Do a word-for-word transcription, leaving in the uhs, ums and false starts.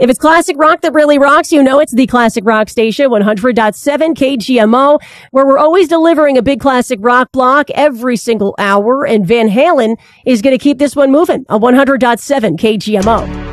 If it's classic rock that really rocks, you know it's the Classic Rock Station, one hundred point seven K G M O, where we're always delivering a big classic rock block every single hour. And Van Halen is going to keep this one moving on one hundred point seven K G M O.